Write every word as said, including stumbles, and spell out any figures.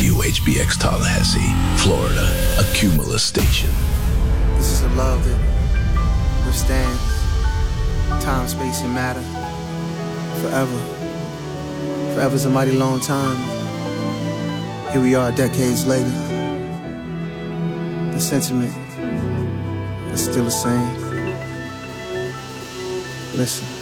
W H B X Tallahassee, Florida, a Cumulus station. This is a love that withstands time, space, and matter forever. Forever's a mighty long time. Here we are decades later. The sentiment is still the same. Listen.